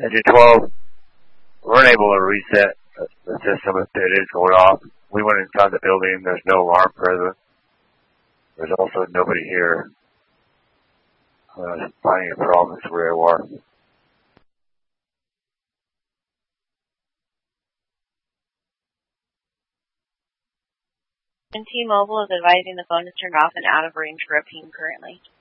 Engine 12, we weren't able to reset the system if it is going off. We went inside the building. There's no alarm present. There's also nobody here. Finding problems where you are. T-Mobile is advising the phone is turned off and out of range for a ping currently.